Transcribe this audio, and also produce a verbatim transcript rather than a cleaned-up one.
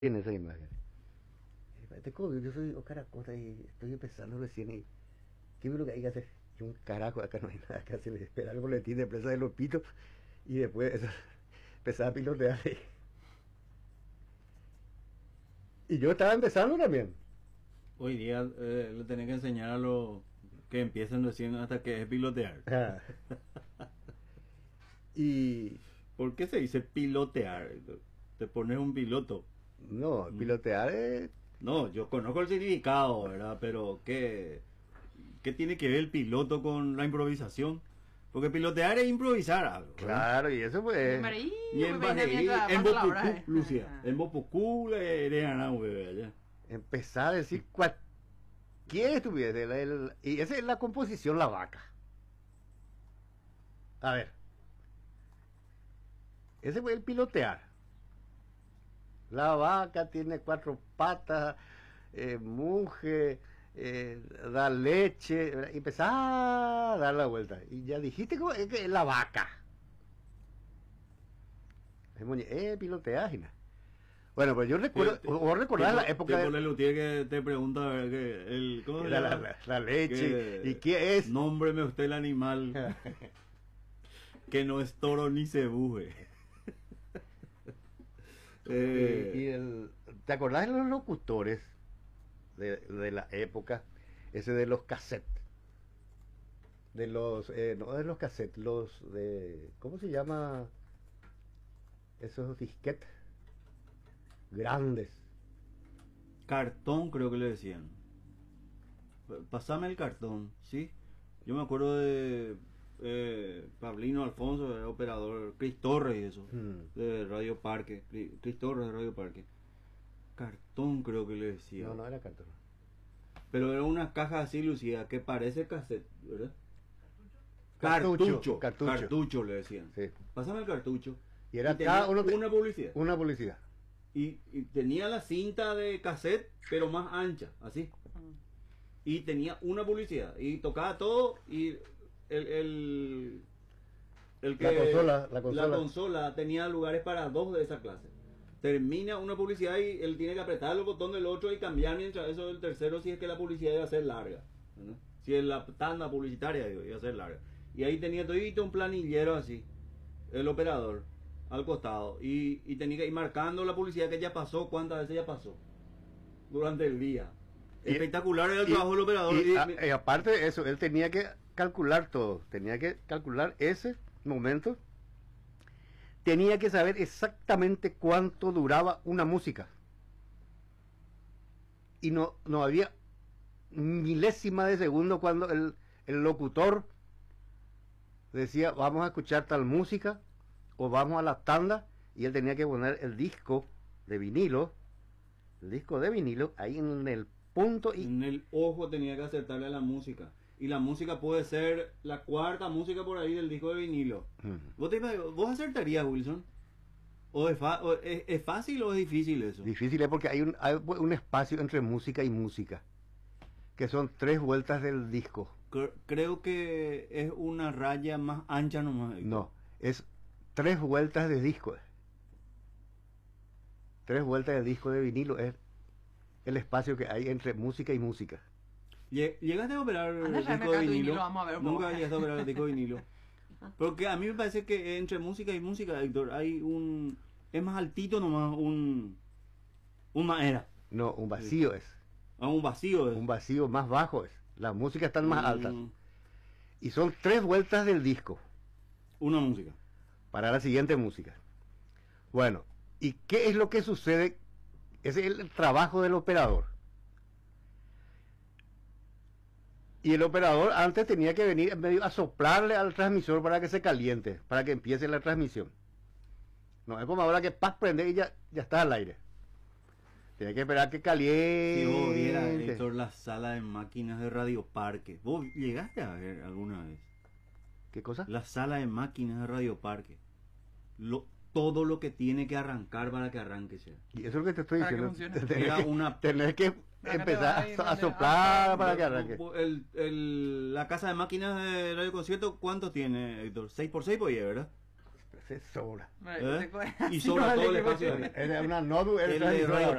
en esa imagen. Te cojo, yo soy Oscar Acosta y estoy empezando recién y ¿qué es lo que hay que hacer? Y un carajo, acá no hay nada que hacer, esperar el boletín de presa de los pitos y después empezar a pilotear. Y yo estaba empezando también. Hoy día eh, le tenés que enseñar a los que empiezan recién hasta que es pilotear. Ah. Y... ¿Por qué se dice pilotear? Te pones un piloto. No, pilotear es... No, yo conozco el significado, ¿verdad? Pero ¿qué, qué tiene que ver el piloto con la improvisación? Porque pilotear es improvisar algo, ¿verdad? Claro, y eso pues... Y en Baneí, en Bopucú, Lucia, en Bopucú le le ganan, güey, allá. Empezar a decir cualquier estupidez. El, el, y esa es la composición La Vaca. A ver. Ese fue el pilotear. La vaca tiene cuatro patas, eh, muge, eh, da leche, y empezar a dar la vuelta. Y ya dijiste que es la vaca. Eh, pilotear. Bueno, pues yo recuerdo, Te- vos recordás la te- época te de... pone Lutier que te pregunta a ver, que el, ¿cómo se La, la, llama? la- la leche. Que- ¿Y qué es? Nómbreme usted el animal que no es toro ni se buje. Eh, Y, y el, ¿te acordás de los locutores de, de la época? Ese de los cassettes. De los, eh, no de los cassettes, los de, ¿cómo se llama? Esos disquetes grandes. Cartón creo que le decían. Pasame el cartón, ¿sí? Yo me acuerdo de eh, Pablino Alfonso, el operador, Cris Torres y eso, Hmm. de Radio Parque, Cri- Cris Torres de Radio Parque. Cartón creo que le decía. No, no era cartón. Pero era una caja así, Lucía, que parece cassette, ¿verdad? Cartucho, Cartucho, cartucho. cartucho le decían. Sí. Pásame el cartucho. Y era tenía cada uno te- una publicidad. Una publicidad. Y, y tenía la cinta de cassette, pero más ancha, así. Y tenía una publicidad. Y tocaba todo. Y el, el, el que, La consola, la consola. consola tenía lugares para dos de esa clase. Termina una publicidad y él tiene que apretar el botón del otro y cambiar mientras eso del tercero, si es que la publicidad iba a ser larga, ¿no? Si es la tanda publicitaria iba a ser larga. Y ahí tenía todito un planillero así, el operador al costado, y, y tenía que ir marcando la publicidad que ya pasó, cuántas veces ya pasó durante el día. Y- Espectacular era el y- trabajo del operador. Y, Y- a- y aparte de eso, él tenía que calcular todo. Tenía que calcular ese momento. Tenía que saber exactamente cuánto duraba una música. Y no, no había milésima de segundo cuando el, el locutor decía vamos a escuchar tal música o vamos a la tanda, y él tenía que poner el disco de vinilo, el disco de vinilo ahí en el punto y en el ojo tenía que acertarle a la música. Y la música puede ser la cuarta música por ahí del disco de vinilo. Ujú. ¿Vos, te, vos acertarías, Wilson? ¿O es, fa- o es, es fácil o es difícil eso? Difícil es porque hay un, hay un espacio entre música y música, que son tres vueltas del disco. Cre- Creo que es una raya más ancha nomás. Héctor. No, es tres vueltas de disco. Tres vueltas de disco de vinilo es el espacio que hay entre música y música. Lle- ¿Llegaste a operar Anda, el tráeme disco de acá tu vinilo? vinilo, vamos a ver un poco. Nunca llegaste a operar el disco de vinilo. Porque a mí me parece que entre música y música, Héctor, hay un... Es más altito nomás un... Un madera. No, un vacío es. A un vacío. es. Un vacío más bajo es. Las músicas están más Mm, altas. Y son tres vueltas del disco Una música. para la siguiente música. Bueno, ¿y qué es lo que sucede? Ese es el trabajo del operador. Y el operador antes tenía que venir medio a soplarle al transmisor para que se caliente, para que empiece la transmisión. No es como ahora que paz prende y ya, ya está al aire. Tiene que esperar que Si caliente. vos vieras, Héctor, la sala de máquinas de Radio Parque. ¿Vos llegaste a ver alguna vez? ¿Qué cosa? La sala de máquinas de Radio Parque. Lo, todo lo que tiene que arrancar para que arranque sea. Y eso es lo que te estoy Para que diciendo. funcione. Tener Era que, una- tener que Para que empezar te vaya a, a y- soplar ah, para que arranque. El, el- la casa de máquinas de Radio Concierto, ¿cuánto tiene, Héctor? seis por seis, pues, ¿verdad? Se sobra. ¿Eh? Bueno, Y así sobra no todo el le espacio. equivoco. Era una notebook, El era de transmisor Radio ahora.